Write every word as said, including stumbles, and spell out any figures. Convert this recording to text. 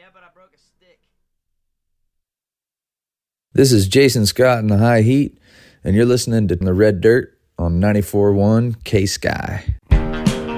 This is Jason Scott in the High Heat, and you're listening to The Red Dirt on ninety-four point one K-Sky.